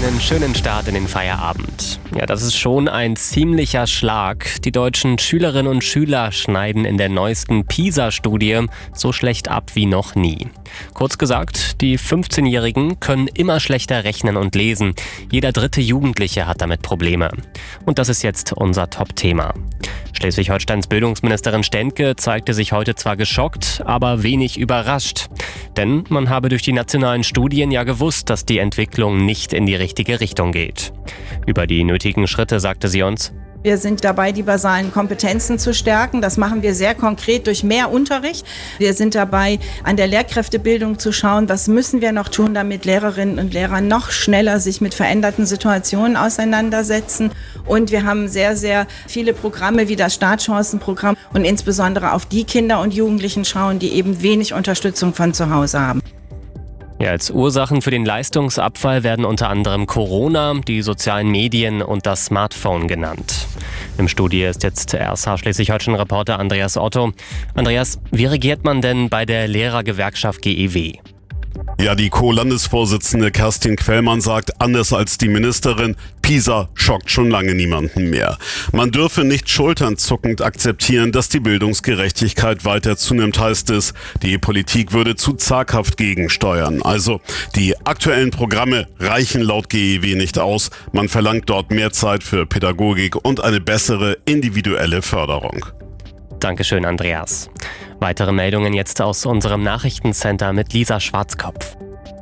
einen schönen Start in den Feierabend. Ja, das ist schon ein ziemlicher Schlag. Die deutschen Schülerinnen und Schüler schneiden in der neuesten PISA-Studie so schlecht ab wie noch nie. Kurz gesagt, die 15-Jährigen können immer schlechter rechnen und lesen. Jeder dritte Jugendliche hat damit Probleme. Und das ist jetzt unser Top-Thema. Schleswig-Holsteins Bildungsministerin Stendke zeigte sich heute zwar geschockt, aber wenig überrascht. Denn man habe durch die nationalen Studien ja gewusst, dass die Entwicklung nicht in die richtige Richtung geht. Über die nötigen Schritte sagte sie uns: Wir sind dabei, die basalen Kompetenzen zu stärken. Das machen wir sehr konkret durch mehr Unterricht. Wir sind dabei, an der Lehrkräftebildung zu schauen, was müssen wir noch tun, damit Lehrerinnen und Lehrer noch schneller sich mit veränderten Situationen auseinandersetzen. Und wir haben sehr, sehr viele Programme wie das Startchancenprogramm und insbesondere auf die Kinder und Jugendlichen schauen, die eben wenig Unterstützung von zu Hause haben. Ja, als Ursachen für den Leistungsabfall werden unter anderem Corona, die sozialen Medien und das Smartphone genannt. Im Studio ist jetzt RSH Schleswig-Holstein-Reporter Andreas Otto. Andreas, wie reagiert man denn bei der Lehrergewerkschaft GEW? Ja, die Co-Landesvorsitzende Kerstin Quellmann sagt, anders als die Ministerin, PISA schockt schon lange niemanden mehr. Man dürfe nicht schulternzuckend akzeptieren, dass die Bildungsgerechtigkeit weiter zunimmt, heißt es. Die Politik würde zu zaghaft gegensteuern. Also, die aktuellen Programme reichen laut GEW nicht aus. Man verlangt dort mehr Zeit für Pädagogik und eine bessere individuelle Förderung. Dankeschön, Andreas. Weitere Meldungen jetzt aus unserem Nachrichtencenter mit Lisa Schwarzkopf.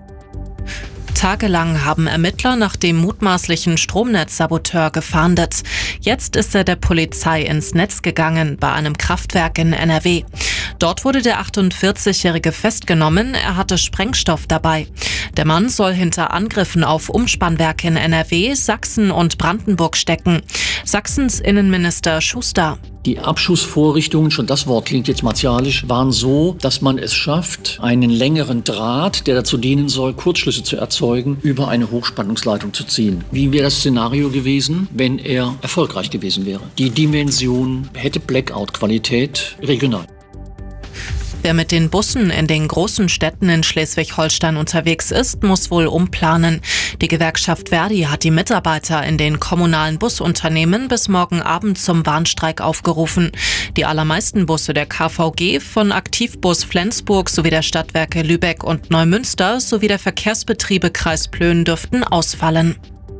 Tagelang haben Ermittler nach dem mutmaßlichen Stromnetzsaboteur gefahndet. Jetzt ist er der Polizei ins Netz gegangen bei einem Kraftwerk in NRW. Dort wurde der 48-Jährige festgenommen, er hatte Sprengstoff dabei. Der Mann soll hinter Angriffen auf Umspannwerke in NRW, Sachsen und Brandenburg stecken. Sachsens Innenminister Schuster: Die Abschussvorrichtungen, schon das Wort klingt jetzt martialisch, waren so, dass man es schafft, einen längeren Draht, der dazu dienen soll, Kurzschlüsse zu erzeugen, über eine Hochspannungsleitung zu ziehen. Wie wäre das Szenario gewesen, wenn er erfolgreich gewesen wäre? Die Dimension hätte Blackout-Qualität regional. Wer mit den Bussen in den großen Städten in Schleswig-Holstein unterwegs ist, muss wohl umplanen. Die Gewerkschaft Verdi hat die Mitarbeiter in den kommunalen Busunternehmen bis morgen Abend zum Warnstreik aufgerufen. Die allermeisten Busse der KVG von Aktivbus Flensburg sowie der Stadtwerke Lübeck und Neumünster sowie der Verkehrsbetriebe Kreis Plön dürften ausfallen.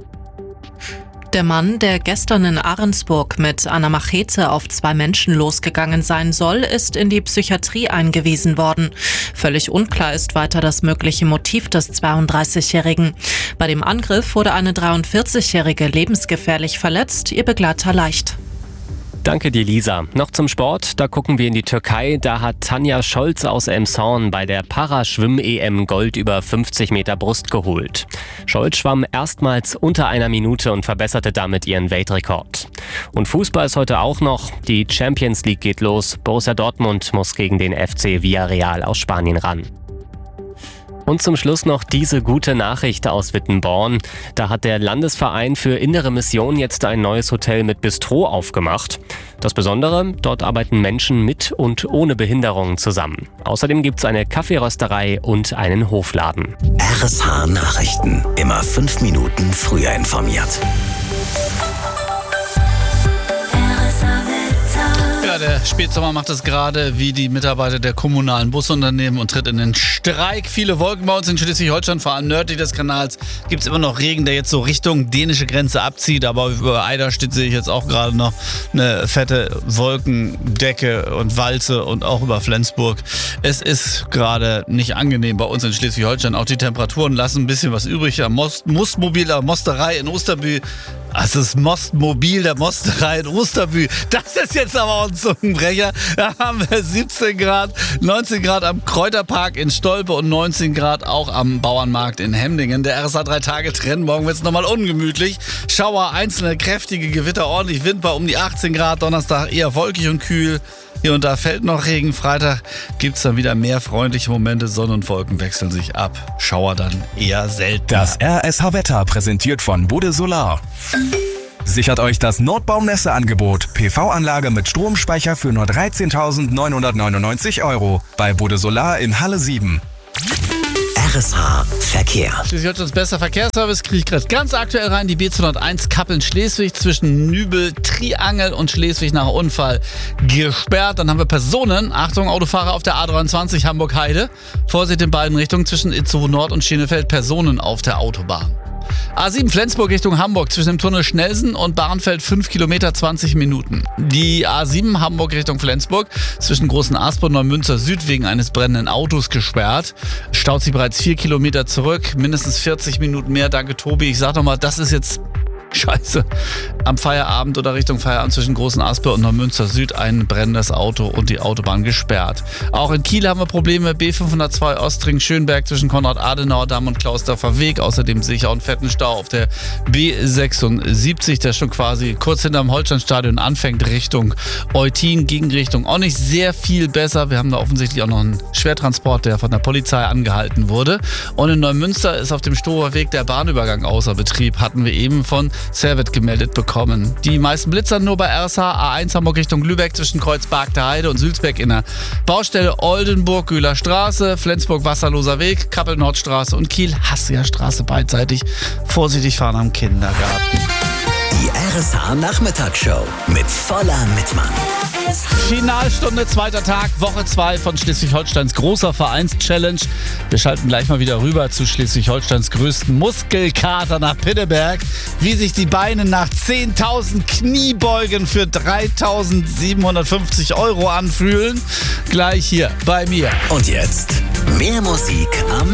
Der Mann, der gestern in Ahrensburg mit einer Machete auf 2 Menschen losgegangen sein soll, ist in die Psychiatrie eingewiesen worden. Völlig unklar ist weiter das mögliche Motiv des 32-Jährigen. Bei dem Angriff wurde eine 43-Jährige lebensgefährlich verletzt, ihr Begleiter leicht. Danke dir, Lisa. Noch zum Sport, da gucken wir in die Türkei. Da hat Tanja Scholz aus Emshorn bei der Paraschwimm-EM Gold über 50 Meter Brust geholt. Scholz schwamm erstmals unter einer Minute und verbesserte damit ihren Weltrekord. Und Fußball ist heute auch noch. Die Champions League geht los. Borussia Dortmund muss gegen den FC Villarreal aus Spanien ran. Und zum Schluss noch diese gute Nachricht aus Wittenborn. Da hat der Landesverein für Innere Mission jetzt ein neues Hotel mit Bistro aufgemacht. Das Besondere, dort arbeiten Menschen mit und ohne Behinderungen zusammen. Außerdem gibt's eine Kaffeerösterei und einen Hofladen. RSH Nachrichten. Immer 5 Minuten früher informiert. Ja, der Spätsommer macht es gerade wie die Mitarbeiter der kommunalen Busunternehmen und tritt in den Streik. Viele Wolken bei uns in Schleswig-Holstein, vor allem nördlich des Kanals, gibt es immer noch Regen, der jetzt so Richtung dänische Grenze abzieht. Aber über Eiderstedt sehe ich jetzt auch gerade noch eine fette Wolkendecke und Walze und auch über Flensburg. Es ist gerade nicht angenehm bei uns in Schleswig-Holstein. Auch die Temperaturen lassen ein bisschen was übrig. Am Mostmobil der Mosterei in Osterbü. Das ist Mostmobil der Mosterei in Osterbü. Das ist jetzt aber auch ein Zungenbrecher. Da haben wir 17 Grad, 19 Grad am Kräuterpark in Stolpe und 19 Grad auch am Bauernmarkt in Hemdingen. Der RSH 3-Tage-Trend. Morgen wird es nochmal ungemütlich. Schauer, einzelne kräftige Gewitter, ordentlich Wind bei um die 18 Grad. Donnerstag eher wolkig und kühl. Hier und da fällt noch Regen. Freitag gibt es dann wieder mehr freundliche Momente. Sonne und Wolken wechseln sich ab. Schauer dann eher selten. Das RSH-Wetter präsentiert von Bode Solar. Sichert euch das Notbaum-Nässe-Angebot. PV-Anlage mit Stromspeicher für nur 13.999 € bei Bode Solar in Halle 7. RSH Verkehr. Schleswig-Holsteins bester Verkehrsservice kriege ich gerade ganz aktuell rein. Die B201 Kappeln-Schleswig zwischen Nübel, Triangel und Schleswig nach Unfall gesperrt. Dann haben wir Personen. Achtung, Autofahrer auf der A23 Hamburg-Heide. Vorsicht in beiden Richtungen zwischen Itzehoe Nord und Schenefeld. Personen auf der Autobahn. A7 Flensburg Richtung Hamburg zwischen dem Tunnel Schnelsen und Bahrenfeld 5 Kilometer 20 Minuten. Die A7 Hamburg Richtung Flensburg zwischen Großen Aspe und Neumünster Süd wegen eines brennenden Autos gesperrt. Staut sich bereits 4 Kilometer zurück, mindestens 40 Minuten mehr. Danke Tobi. Ich sag nochmal, das ist jetzt scheiße. Am Feierabend oder Richtung Feierabend zwischen Großen Aspe und Neumünster Süd ein brennendes Auto und die Autobahn gesperrt. Auch in Kiel haben wir Probleme. B502 Ostring-Schönberg zwischen Konrad-Adenauer-Damm und Klausdorfer Weg. Außerdem sehe ich auch einen fetten Stau auf der B76, der schon quasi kurz hinterm Holsteinstadion anfängt Richtung Eutin, Gegenrichtung. Auch nicht sehr viel besser. Wir haben da offensichtlich auch noch einen Schwertransport, der von der Polizei angehalten wurde. Und in Neumünster ist auf dem Storer Weg der Bahnübergang außer Betrieb. Hatten wir eben von Servet gemeldet bekommen. Die meisten Blitzer nur bei RSH A1 Hamburg Richtung Lübeck zwischen Kreuzberg der Heide und Sülzbeck in der Baustelle Oldenburg, Güler Straße, Flensburg Wasserloser Weg, Kappel-Nordstraße und Kiel Hassia Straße beidseitig. Vorsichtig fahren am Kindergarten. Die RSH Nachmittagsshow mit voller Mitmann. Finalstunde, zweiter Tag, Woche 2 von Schleswig-Holsteins großer Vereins-Challenge. Wir schalten gleich mal wieder rüber zu Schleswig-Holsteins größten Muskelkater nach Pinneberg. Wie sich die Beine nach 10.000 Kniebeugen für 3.750 € anfühlen. Gleich hier bei mir. Und jetzt mehr Musik am